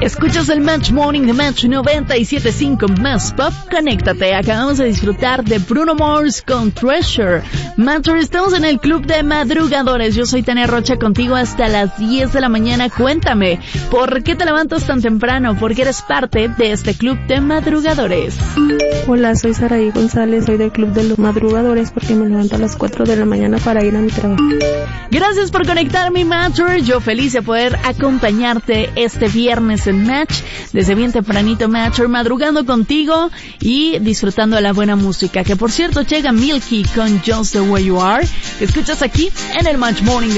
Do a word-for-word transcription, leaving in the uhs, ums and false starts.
Escuchas el Match Morning de Match noventa y siete punto cinco Más Pop. Conéctate, acabamos de disfrutar de Bruno Mars con Treasure. Matter, estamos en el Club de Madrugadores. Yo soy Tania Rocha, contigo hasta las diez de la mañana. Cuéntame, ¿por qué te levantas tan temprano? ¿Por qué eres parte de este Club de Madrugadores? Hola, soy Saraí González, soy del Club de los Madrugadores porque me levanto a las cuatro de la mañana para ir a mi trabajo. Gracias por conectarme, Matter. Yo feliz de poder acompañarte este viernes en Match, desde bien tempranito, Matter, madrugando contigo y disfrutando de la buena música. Que por cierto llega Milky con Just the Way You Are, que escuchas aquí en el Match Morning.